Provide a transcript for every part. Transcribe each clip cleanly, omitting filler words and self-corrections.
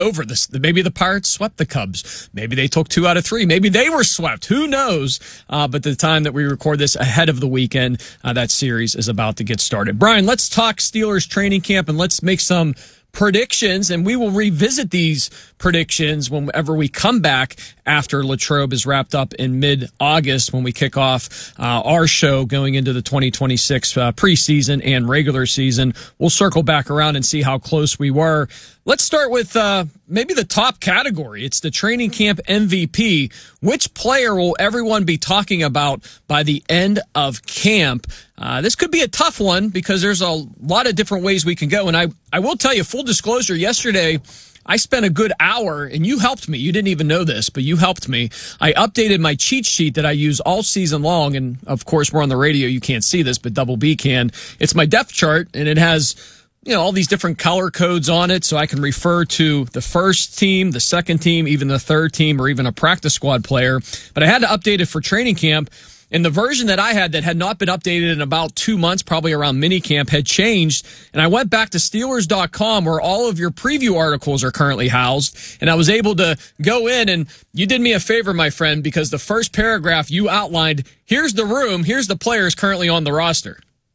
over this. Maybe the Pirates swept the Cubs. Maybe they took 2 out of 3. Maybe they were swept. Who knows? But the time that we record this ahead of the weekend, that series is about to get started. Brian, let's talk Steelers training camp and let's make some predictions, and we will revisit these predictions whenever we come back after Latrobe is wrapped up in mid-August when we kick off our show going into the 2026 preseason and regular season. We'll circle back around and see how close we were. Let's start with maybe the top category. It's the training camp MVP. Which player will everyone be talking about by the end of camp? This could be a tough one because there's a lot of different ways we can go. And I will tell you, full disclosure, yesterday I spent a good hour, and you helped me. You didn't even know this, but you helped me. I updated my cheat sheet that I use all season long. And, of course, we're on the radio. You can't see this, but Double B can. It's my depth chart, and it has all these different color codes on it, so I can refer to the first team, the second team, even the third team, or even a practice squad player. But I had to update it for training camp. And the version that I had that had not been updated in about 2 months, probably around minicamp, had changed. And I went back to Steelers.com where all of your preview articles are currently housed. And I was able to go in, and you did me a favor, my friend, because the first paragraph you outlined, here's the room, here's the players currently on the roster.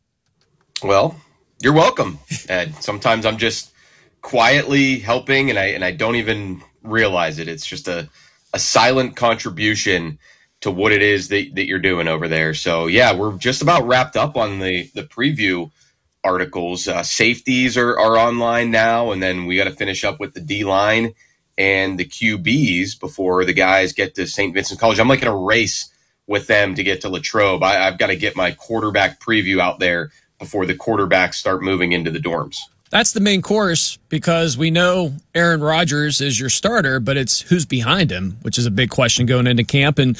Well, you're welcome, Ed. Sometimes I'm just quietly helping, and I don't even realize it. It's just a silent contribution to what it is that you're doing over there. So, yeah, we're just about wrapped up on the preview articles. Safeties are online now, and then we got to finish up with the D-line and the QBs before the guys get to St. Vincent College. I'm like in a race with them to get to Latrobe. I've got to get my quarterback preview out there before the quarterbacks start moving into the dorms. That's the main course because we know Aaron Rodgers is your starter, but it's who's behind him, which is a big question going into camp. And,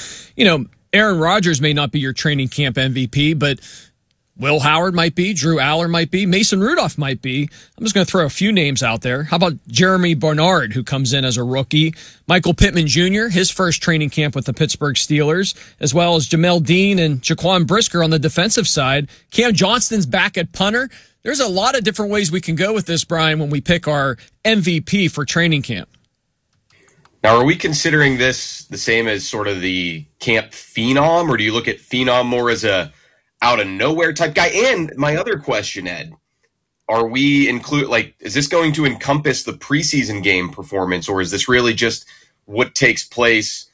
Aaron Rodgers may not be your training camp MVP, but Will Howard might be, Drew Aller might be, Mason Rudolph might be. I'm just going to throw a few names out there. How about Jeremy Bernard, who comes in as a rookie? Michael Pittman Jr., his first training camp with the Pittsburgh Steelers, as well as Jamel Dean and Jaquan Brisker on the defensive side. Cam Johnston's back at punter. There's a lot of different ways we can go with this, Brian, when we pick our MVP for training camp. Now, are we considering this the same as sort of the camp phenom, or do you look at phenom more as a out-of-nowhere type guy? And my other question, Ed, are we is this going to encompass the preseason game performance, or is this really just what takes place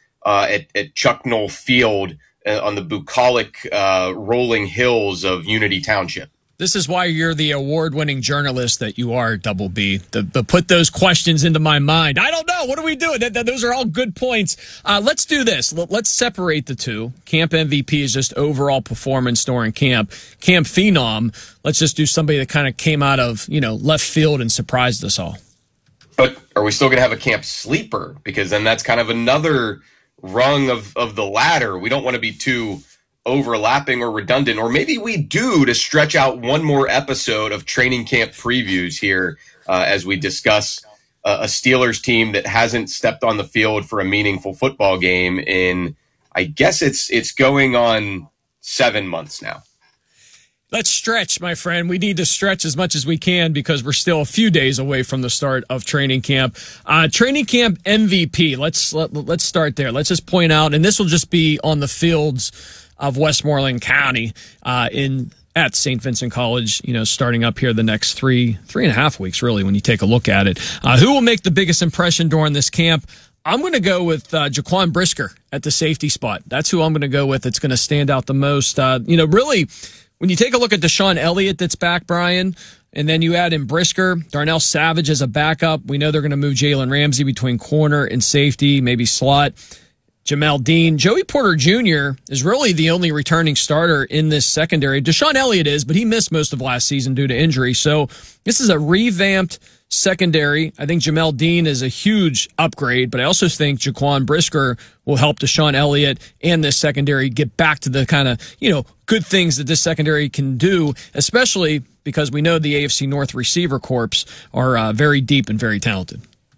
at Chuck Noll Field on the bucolic rolling hills of Unity Township? This is why you're the award-winning journalist that you are, Double B. To put those questions into my mind. I don't know. What are we doing? Those are all good points. Let's do this. Let's separate the two. Camp MVP is just overall performance during camp. Camp phenom, let's just do somebody that kind of came out of left field and surprised us all. But are we still going to have a camp sleeper? Because then that's kind of another rung of the ladder. We don't want to be too overlapping or redundant, or maybe we do to stretch out one more episode of training camp previews here as we discuss a Steelers team that hasn't stepped on the field for a meaningful football game in, I guess it's going on 7 months now. Let's stretch, my friend. We need to stretch as much as we can because we're still a few days away from the start of training camp. Training camp MVP. Let's start there. Let's just point out, and this will just be on the fields of Westmoreland County at St. Vincent College, starting up here the next three and a half weeks, really, when you take a look at it. Who will make the biggest impression during this camp? I'm going to go with Jaquan Brisker at the safety spot. That's who I'm going to go with. It's going to stand out the most. Really, when you take a look at Deshaun Elliott that's back, Brian, and then you add in Brisker, Darnell Savage as a backup. We know they're going to move Jalen Ramsey between corner and safety, maybe slot. Jamel Dean. Joey Porter Jr. is really the only returning starter in this secondary. Deshaun Elliott is, but he missed most of last season due to injury. So this is a revamped secondary. I think Jamel Dean is a huge upgrade, but I also think Jaquan Brisker will help Deshaun Elliott and this secondary get back to the kind of, good things that this secondary can do, especially because we know the AFC North receiver corps are very deep and very talented.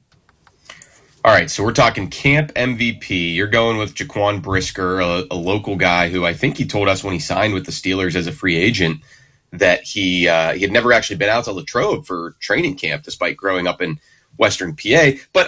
All right, so we're talking camp MVP. You're going with Jaquan Brisker, a local guy who I think he told us when he signed with the Steelers as a free agent that he had never actually been out to Latrobe for training camp, despite growing up in Western PA. But